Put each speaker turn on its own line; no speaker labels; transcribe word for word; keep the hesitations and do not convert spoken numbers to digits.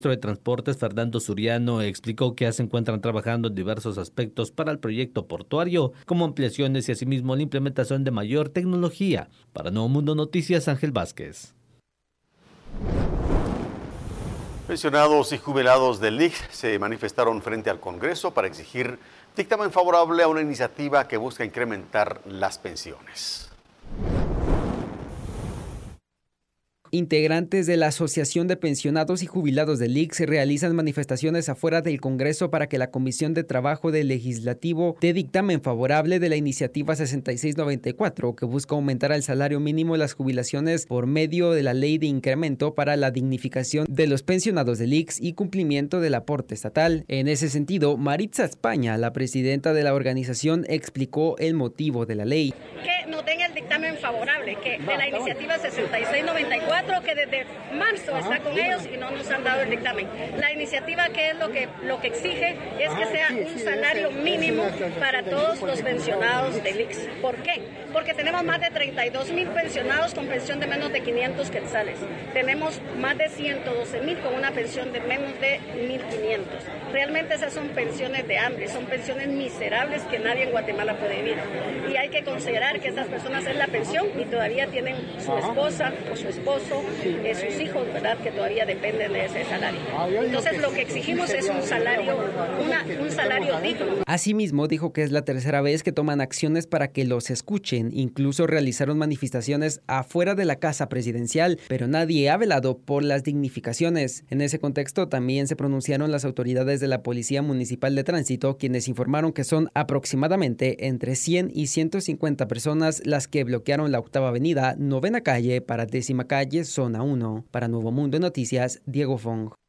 ministro de Transportes, Fernando Suriano, explicó que ya se encuentran trabajando en diversos aspectos para el proyecto portuario, como ampliaciones y asimismo la implementación de mayor tecnología. Para Nuevo Mundo Noticias, Ángel Vázquez.
Pensionados y jubilados del I X se manifestaron frente al Congreso para exigir dictamen favorable a una iniciativa que busca incrementar las pensiones.
Integrantes de la Asociación de Pensionados y Jubilados del I X realizan manifestaciones afuera del Congreso para que la Comisión de Trabajo del Legislativo dé dictamen favorable de la iniciativa sesenta y seis noventa y cuatro, que busca aumentar al salario mínimo las jubilaciones por medio de la ley de incremento para la dignificación de los pensionados del I X y cumplimiento del aporte estatal. En ese sentido, Maritza España, la presidenta de la organización, explicó el motivo de la ley.
Que nos den el dictamen favorable, que de la iniciativa sesenta y seis noventa y cuatro, que desde marzo está con ellos y no nos han dado el dictamen. La iniciativa, que es lo que, lo que exige, es que sea un salario mínimo para todos los pensionados del I X. ¿Por qué? Porque tenemos más de treinta y dos mil pensionados con pensión de menos de quinientos quetzales. Tenemos más de ciento doce mil con una pensión de menos de mil quinientos. Realmente esas son pensiones de hambre, son pensiones miserables que nadie en Guatemala puede vivir. Y hay que considerar que esas personas es la pensión y todavía tienen su esposa o su esposo, eh, sus hijos, ¿verdad?, que todavía dependen de ese salario. Entonces lo que exigimos es un salario, una, un salario digno.
Asimismo, dijo que es la tercera vez que toman acciones para que los escuchen. Incluso realizaron manifestaciones afuera de la Casa Presidencial, pero nadie ha velado por las dignificaciones. En ese contexto también se pronunciaron las autoridades de la Policía Municipal de Tránsito, quienes informaron que son aproximadamente entre cien y ciento cincuenta personas las que bloquearon la Octava Avenida, Novena Calle para Décima Calle, Zona uno. Para Nuevo Mundo Noticias, Diego Fong.